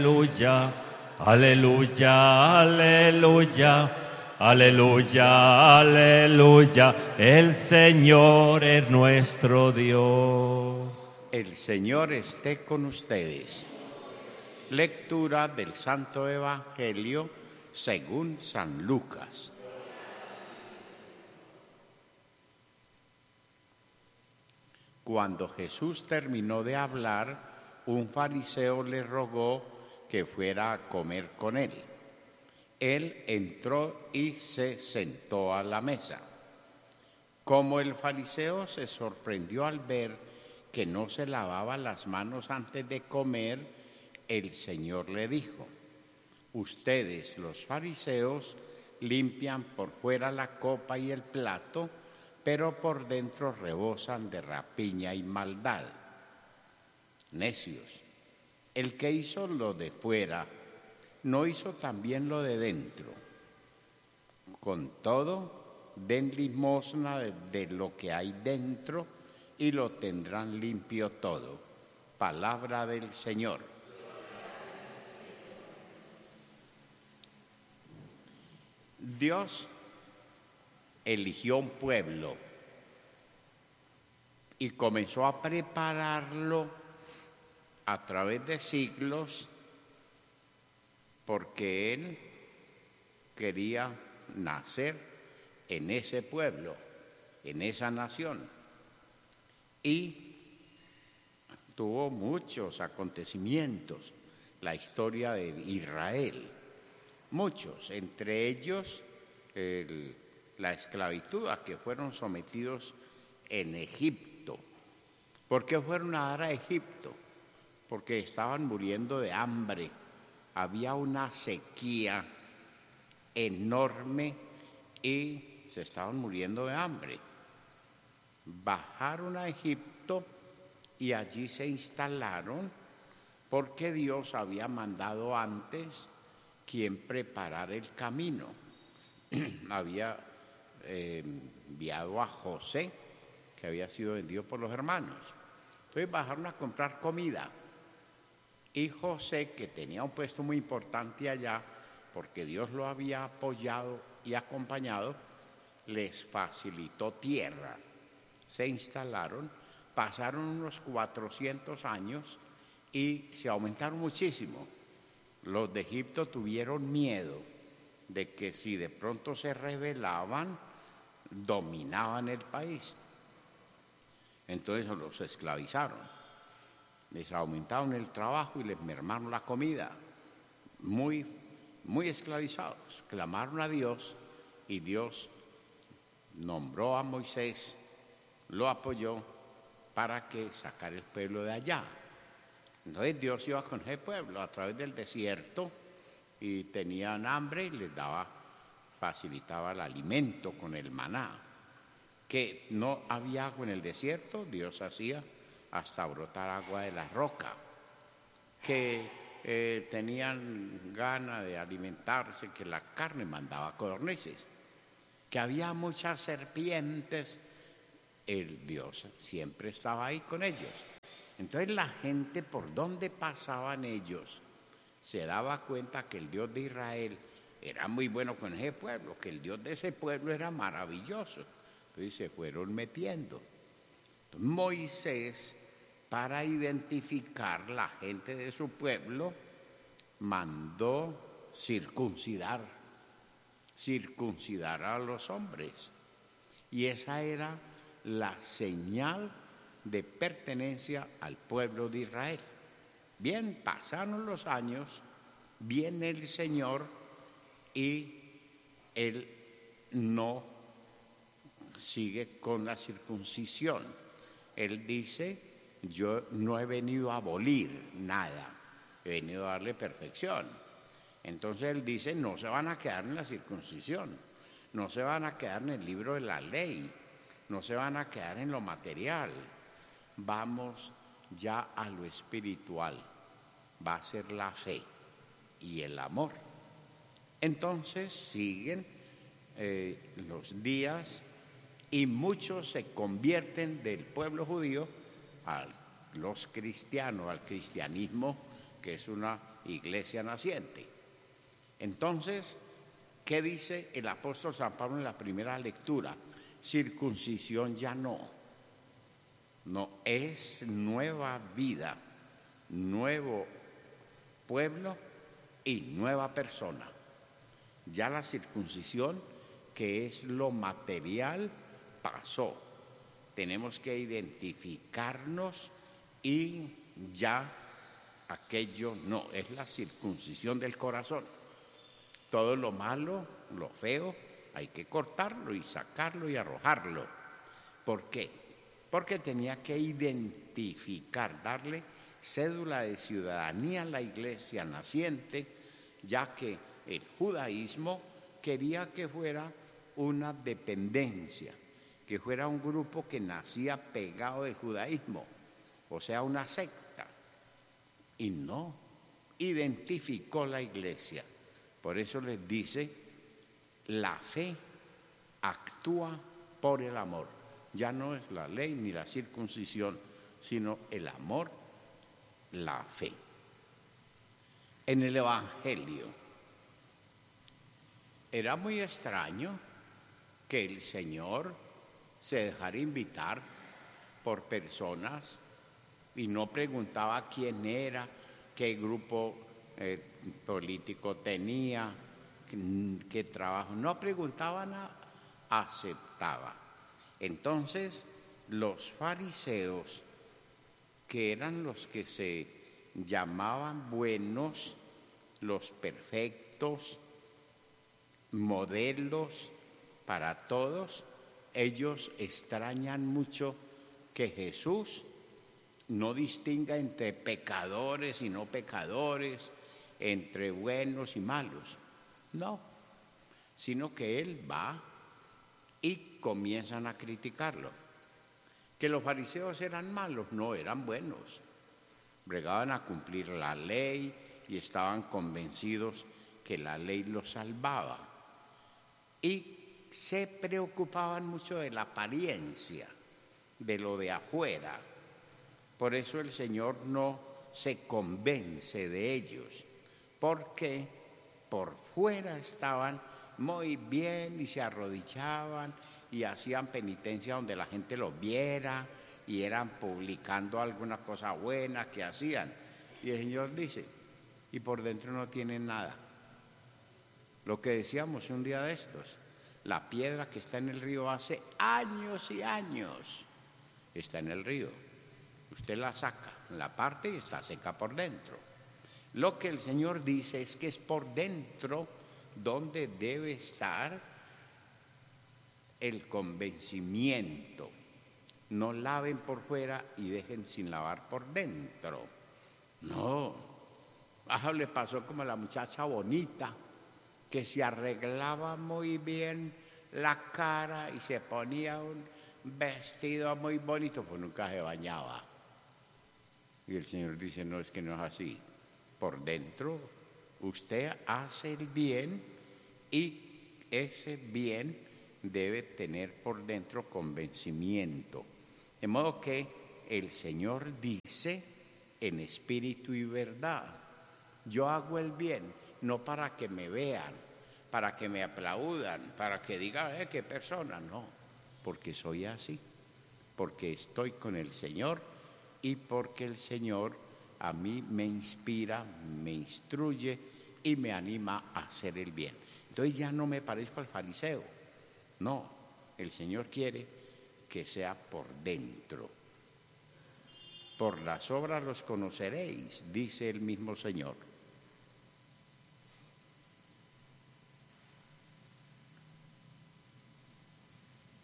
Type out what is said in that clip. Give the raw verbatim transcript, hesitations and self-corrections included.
Aleluya, aleluya, aleluya, aleluya, aleluya, el Señor es nuestro Dios. El Señor esté con ustedes. Lectura del Santo Evangelio según San Lucas. Cuando Jesús terminó de hablar, un fariseo le rogó que fuera a comer con él. Él entró y se sentó a la mesa. Como el fariseo se sorprendió al ver que no se lavaba las manos antes de comer, el Señor le dijo: ustedes, los fariseos, limpian por fuera la copa y el plato, pero por dentro rebosan de rapiña y maldad. Necios, el que hizo lo de fuera, ¿no hizo también lo de dentro? Con todo, den limosna de, de lo que hay dentro y lo tendrán limpio todo. Palabra del Señor. Dios eligió un pueblo y comenzó a prepararlo a través de siglos, porque Él quería nacer en ese pueblo, en esa nación, y tuvo muchos acontecimientos, la historia de Israel, muchos, entre ellos el, la esclavitud a que fueron sometidos en Egipto. ¿Por qué fueron a dar a Egipto? Porque estaban muriendo de hambre, había una sequía enorme y se estaban muriendo de hambre. Bajaron a Egipto y allí se instalaron porque Dios había mandado antes quien preparara el camino. Había eh, enviado a José, que había sido vendido por los hermanos. Entonces bajaron a comprar comida. Y José, que tenía un puesto muy importante allá, porque Dios lo había apoyado y acompañado, les facilitó tierra. Se instalaron, pasaron unos cuatrocientos años y se aumentaron muchísimo. Los de Egipto tuvieron miedo de que si de pronto se rebelaban, dominaban el país. Entonces los esclavizaron. Les aumentaron el trabajo y les mermaron la comida. Muy, muy esclavizados. Clamaron a Dios y Dios nombró a Moisés, lo apoyó para que sacara el pueblo de allá. Entonces Dios iba con ese pueblo a través del desierto y tenían hambre y les daba, facilitaba el alimento con el maná. Que no había agua en el desierto, Dios hacía hasta brotar agua de la roca, que eh, tenían ganas de alimentarse, que la carne mandaba codornices, que había muchas serpientes, el Dios siempre estaba ahí con ellos. Entonces la gente, por donde pasaban ellos, se daba cuenta que el Dios de Israel era muy bueno con ese pueblo, que el Dios de ese pueblo era maravilloso. Entonces se fueron metiendo. Entonces, Moisés, para identificar la gente de su pueblo, mandó circuncidar, circuncidar a los hombres. Y esa era la señal de pertenencia al pueblo de Israel. Bien, pasaron los años, viene el Señor y Él no sigue con la circuncisión. Él dice: yo no he venido a abolir nada, he venido a darle perfección. Entonces Él dice: no se van a quedar en la circuncisión, no se van a quedar en el libro de la ley, no se van a quedar en lo material, vamos ya a lo espiritual, va a ser la fe y el amor. Entonces siguen eh, los días y muchos se convierten del pueblo judío a los cristianos, al cristianismo, que es una iglesia naciente. Entonces, ¿qué dice el apóstol San Pablo en la primera lectura? Circuncisión ya no. No, es nueva vida, nuevo pueblo y nueva persona. Ya la circuncisión, que es lo material, pasó. Tenemos que identificarnos y ya aquello no, es la circuncisión del corazón. Todo lo malo, lo feo, hay que cortarlo y sacarlo y arrojarlo. ¿Por qué? Porque tenía que identificar, darle cédula de ciudadanía a la iglesia naciente, ya que el judaísmo quería que fuera una dependencia, que fuera un grupo que nacía pegado del judaísmo, o sea, una secta. Y no, identificó la iglesia. Por eso les dice, la fe actúa por el amor. Ya no es la ley ni la circuncisión, sino el amor, la fe. En el Evangelio era muy extraño que el Señor se dejara invitar por personas y no preguntaba quién era, qué grupo eh, político tenía, qué, qué trabajo. No preguntaba nada, aceptaba. Entonces, los fariseos, que eran los que se llamaban buenos, los perfectos, modelos para todos, ellos extrañan mucho que Jesús no distinga entre pecadores y no pecadores, entre buenos y malos. No, sino que Él va y comienzan a criticarlo. Que los fariseos eran malos, no, eran buenos. Bregaban a cumplir la ley y estaban convencidos que la ley los salvaba. Y se preocupaban mucho de la apariencia, de lo de afuera. Por eso el Señor no se convence de ellos, porque por fuera estaban muy bien y se arrodillaban y hacían penitencia donde la gente los viera y eran publicando alguna cosa buena que hacían. Y el Señor dice, y por dentro no tienen nada. Lo que decíamos un día de estos, la piedra que está en el río hace años y años está en el río. Usted la saca, la parte y está seca por dentro. Lo que el Señor dice es que es por dentro donde debe estar el convencimiento. No laven por fuera y dejen sin lavar por dentro. No. Eso le pasó como a la muchacha bonita, que se arreglaba muy bien la cara y se ponía un vestido muy bonito, pues nunca se bañaba. Y el Señor dice, no, es que no es así. Por dentro usted hace el bien y ese bien debe tener por dentro convencimiento. De modo que el Señor dice en espíritu y verdad, yo hago el bien, no para que me vean, para que me aplaudan, para que digan, eh, qué persona, no, porque soy así, porque estoy con el Señor y porque el Señor a mí me inspira, me instruye y me anima a hacer el bien. Entonces ya no me parezco al fariseo, no, el Señor quiere que sea por dentro. Por las obras los conoceréis, dice el mismo Señor.